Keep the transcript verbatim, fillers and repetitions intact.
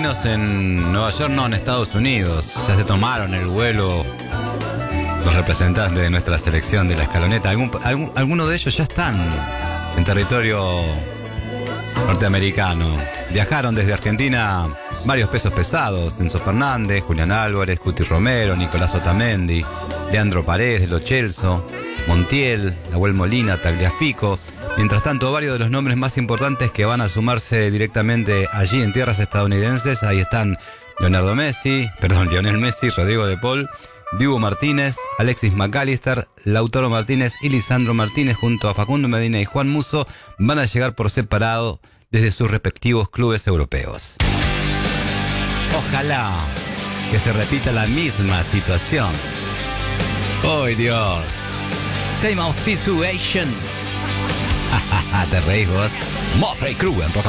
argentinos en Nueva York, no, en Estados Unidos. Ya se tomaron el vuelo los representantes de nuestra selección de la escaloneta. Algún, algún, algunos de ellos ya están en territorio norteamericano. Viajaron desde Argentina varios pesos pesados: Enzo Fernández, Julián Álvarez, Cuti Romero, Nicolás Otamendi, Leandro Paredes de Lo Celso, Montiel, Nahuel Molina, Tagliafico. Mientras tanto, varios de los nombres más importantes que van a sumarse directamente allí en tierras estadounidenses, ahí están Leonardo Messi, perdón, Lionel Messi, Rodrigo de Paul, Dibu Martínez, Alexis McAllister, Lautaro Martínez y Lisandro Martínez, junto a Facundo Medina y Juan Musso, van a llegar por separado desde sus respectivos clubes europeos. Ojalá que se repita la misma situación. ¡Ay, Dios! Same old situation. Te reís vos. Motley Crue en Rock and